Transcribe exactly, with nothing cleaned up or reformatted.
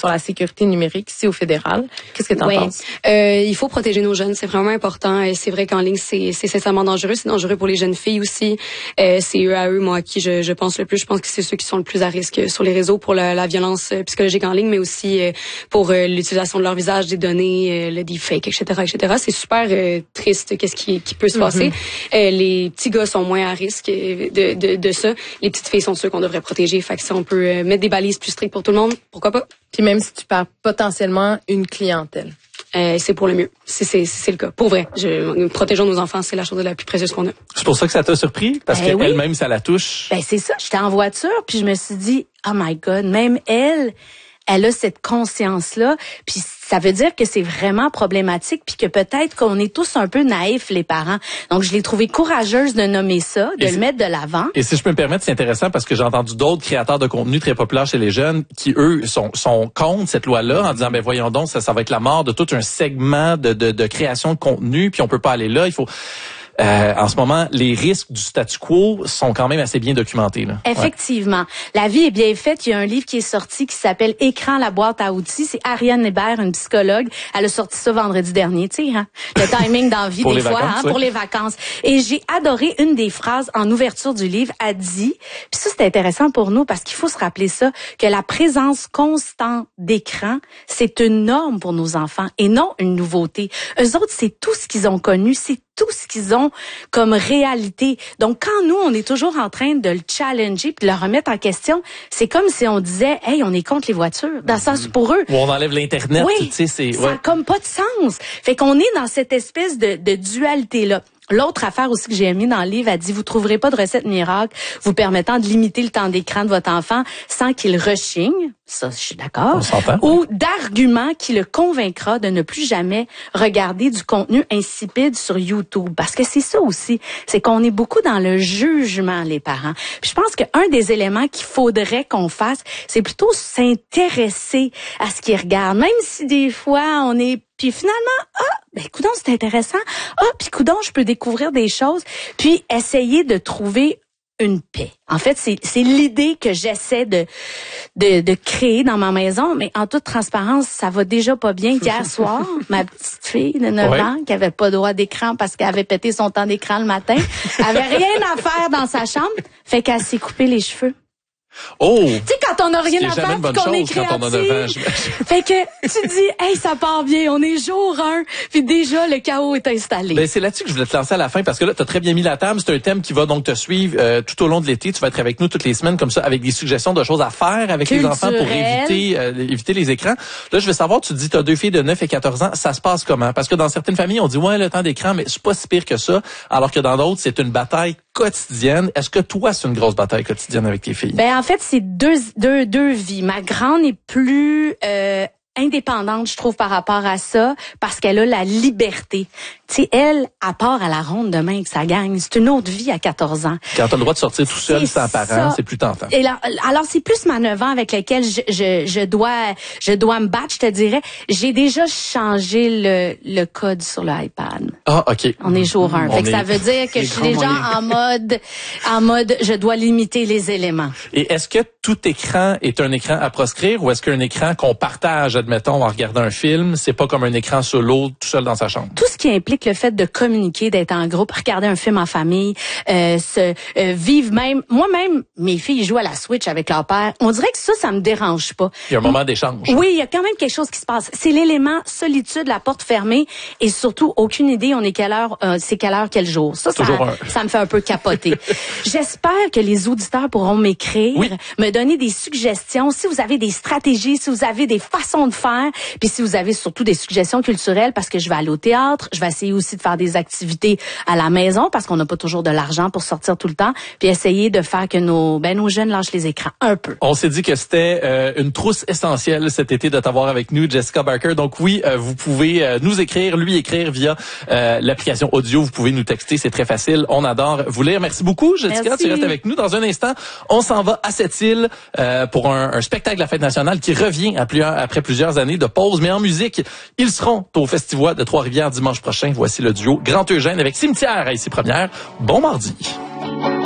sur la sécurité numérique ici au fédéral. Qu'est-ce que tu en ouais. penses? Euh, il faut protéger nos jeunes, c'est vraiment important. Et c'est vrai qu'en ligne, c'est, c'est sincèrement dangereux. C'est dangereux pour les jeunes filles aussi. Euh, c'est eux à eux, moi, à qui je, je pense le plus. Je pense que c'est ceux qui sont le plus à risque sur les réseaux pour la, la violence psychologique en ligne, mais aussi euh, pour euh, l'utilisation de leur visage, des données, euh, le deepfake, et cetera, et cetera. C'est super euh, triste, qu'est-ce qui, qui peut se passer. Mm-hmm. Euh, les petits gars sont moins à risque de, de, de ça. Les petites filles sont ceux qu'on devrait protéger. Fait que si on peut euh, mettre des balises plus strictes pour tout le monde, pourquoi pas? Puis même si tu perds potentiellement une clientèle. Euh, c'est pour le mieux. C'est, c'est, c'est le cas. Pour vrai. Je, protégeons nos enfants, c'est la chose la plus précieuse qu'on a. C'est pour ça que ça t'a surpris? Parce ben qu'elle-même, oui. ça la touche? Ben, c'est ça. J'étais en voiture, puis je me suis dit, oh my God, même elle, elle a cette conscience-là, puis ça veut dire que c'est vraiment problématique, puis que peut-être qu'on est tous un peu naïfs, les parents. Donc, je l'ai trouvé courageuse de nommer ça, de et le mettre de l'avant. Et si je peux me permettre, c'est intéressant parce que j'ai entendu d'autres créateurs de contenu très populaires chez les jeunes qui, eux, sont, sont contre cette loi-là en disant, ben voyons donc, ça, ça va être la mort de tout un segment de, de, de création de contenu, puis on peut pas aller là, il faut... Euh, en ce moment, les risques du statu quo sont quand même assez bien documentés. Là. Effectivement. Ouais. La vie est bien faite. Il y a un livre qui est sorti qui s'appelle Écran, la boîte à outils. C'est Ariane Hébert, une psychologue. Elle a sorti ça vendredi dernier. Tu sais, hein? Le timing dans la vie des fois, vacances, hein, ouais. Pour les vacances. Et j'ai adoré une des phrases en ouverture du livre. Elle dit, puis ça c'est intéressant pour nous parce qu'il faut se rappeler ça, que la présence constante d'écran, c'est une norme pour nos enfants et non une nouveauté. Eux autres, c'est tout ce qu'ils ont connu, c'est tout ce qu'ils ont comme réalité. Donc, quand nous, on est toujours en train de le challenger puis de le remettre en question, c'est comme si on disait, hey, on est contre les voitures. Dans le sens pour eux. Ou on enlève l'Internet, oui, tu sais, c'est... ça n'a comme pas de sens. Fait qu'on est dans cette espèce de, de dualité-là. L'autre affaire aussi que j'ai aimée dans le livre, elle dit, vous trouverez pas de recette miracle vous permettant de limiter le temps d'écran de votre enfant sans qu'il rechigne. Ça, je suis d'accord. On s'entend. Ou d'arguments qui le convaincra de ne plus jamais regarder du contenu insipide sur YouTube. Parce que c'est ça aussi. C'est qu'on est beaucoup dans le jugement, les parents. Puis je pense qu'un des éléments qu'il faudrait qu'on fasse, c'est plutôt s'intéresser à ce qu'ils regardent. Même si des fois, on est... Puis finalement, ah, ben coudonc, c'est intéressant. Ah, puis coudonc, je peux découvrir des choses. Puis essayer de trouver une paix. En fait, c'est, c'est l'idée que j'essaie de, de, de créer dans ma maison, mais en toute transparence, ça va déjà pas bien. Hier soir, ma petite fille de neuf ouais. ans, qui avait pas droit d'écran parce qu'elle avait pété son temps d'écran le matin, avait rien à faire dans sa chambre, fait qu'elle s'est coupé les cheveux. Oh! Tu sais, quand on a rien à faire, puis qu'on est créatif. Fait que tu dis, hey, ça part bien, on est jour un, puis déjà, le chaos est installé. Ben, c'est là-dessus que je voulais te lancer à la fin, parce que là, t'as très bien mis la table. C'est un thème qui va donc te suivre euh, tout au long de l'été. Tu vas être avec nous toutes les semaines, comme ça, avec des suggestions de choses à faire avec Culturel. Les enfants pour éviter euh, éviter les écrans. Là, je veux savoir, tu te dis, t'as deux filles de neuf et quatorze ans, ça se passe comment? Parce que dans certaines familles, on dit, ouais, le temps d'écran, mais c'est pas si pire que ça, alors que dans d'autres, c'est une bataille quotidienne. Est-ce que toi, c'est une grosse bataille quotidienne avec tes filles? Ben, en fait, c'est deux, deux, deux vies. Ma grande est plus euh, indépendante, je trouve, par rapport à ça, parce qu'elle a la liberté. Tu sais, elle, à part à la ronde demain avec sa gang, c'est une autre vie à quatorze ans. Quand t'as le droit de sortir tout seul, sans parents, c'est plus tentant. Et là, alors, c'est plus ma neuf ans avec lequel je, je, je dois, je dois me battre, je te dirais. J'ai déjà changé le, le code sur l'iPad. Ah, OK. On est jour un. On fait que est... ça veut dire que je suis déjà moyens. en mode, en mode, je dois limiter les éléments. Et est-ce que tout écran est un écran à proscrire ou est-ce qu'un écran qu'on partage, admettons, en regardant un film, c'est pas comme un écran solo tout seul dans sa chambre? Tout ce qui implique le fait de communiquer, d'être en groupe, regarder un film en famille, euh, se euh, vivre même. Moi-même, mes filles jouent à la Switch avec leur père. On dirait que ça, ça me dérange pas. Il y a un moment d'échange. Oui, il y a quand même quelque chose qui se passe. C'est l'élément solitude, la porte fermée et surtout aucune idée. On est quelle heure, euh, c'est quelle heure, quel jour. Ça, ça, ça me fait un peu capoter. J'espère que les auditeurs pourront m'écrire, oui. me donner des suggestions. Si vous avez des stratégies, si vous avez des façons de faire, puis si vous avez surtout des suggestions culturelles, parce que je vais aller au théâtre, je vais essayer aussi de faire des activités à la maison parce qu'on n'a pas toujours de l'argent pour sortir tout le temps, puis essayer de faire que nos ben nos jeunes lâchent les écrans un peu. On s'est dit que c'était euh, une trousse essentielle cet été de t'avoir avec nous, Jessica Barker. Donc oui, euh, vous pouvez euh, nous écrire, lui écrire via euh, l'application audio. Vous pouvez nous texter, c'est très facile. On adore vous lire. Merci beaucoup, Jessica. Merci. Tu restes avec nous. Dans un instant, on s'en va à cette île euh, pour un, un spectacle de la Fête nationale qui revient après, après plusieurs années de pause, mais en musique. Ils seront au Festival de Trois-Rivières dimanche prochain. Voici le duo Grand Eugène avec Cimetière à Ici Première. Bon mardi.